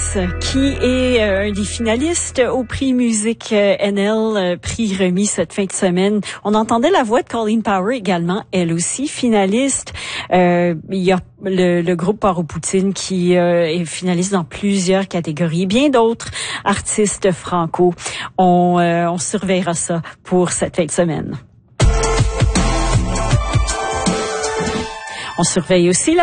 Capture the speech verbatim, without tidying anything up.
qui est euh, un des finalistes au prix Musique euh, N L, euh, prix remis cette fin de semaine. On entendait la voix de Colleen Power également, elle aussi finaliste. Euh, il y a le, le groupe Paro-Poutine qui euh, est finaliste dans plusieurs catégories. Bien d'autres artistes franco. On, euh, on surveillera ça pour cette fin de semaine. On surveille aussi la